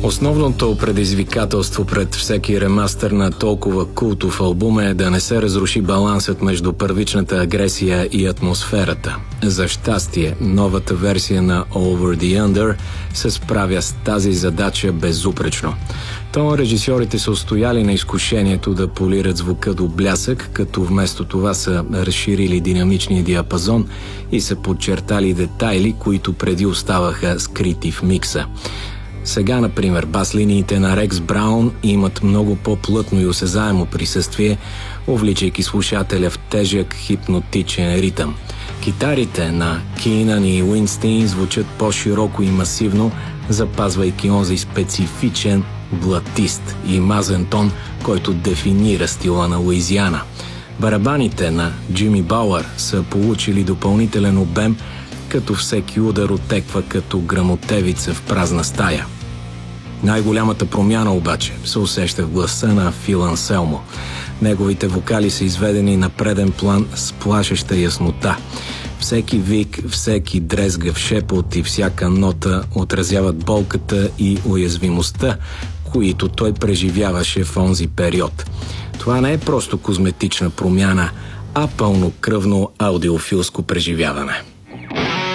Основното предизвикателство пред всеки ремастър на толкова култов албум е да не се разруши балансът между първичната агресия и атмосферата. За щастие, новата версия на Over the Under се справя с тази задача безупречно. То режисьорите са устояли на изкушението да полират звука до блясък, като вместо това са разширили динамичния диапазон и са подчертали детайли, които преди оставаха скрити в микса. Сега, например, бас-линиите на Рекс Браун имат много по-плътно и осезаемо присъствие, увличайки слушателя в тежък хипнотичен ритъм. Китарите на Кинан и Уинстин звучат по-широко и масивно, запазвайки онзи специфичен блатист и мазен тон, който дефинира стила на Луизиана. Барабаните на Джими Бауър са получили допълнителен обем, като всеки удар отеква като грамотевица в празна стая. Най-голямата промяна обаче се усеща в гласа на Фил Анселмо. Неговите вокали са изведени на преден план с плашеща яснота. Всеки вик, всеки дрезгав шепот и всяка нота отразяват болката и уязвимостта, които той преживяваше в онзи период. Това не е просто козметична промяна, а пълнокръвно аудиофилско преживяване.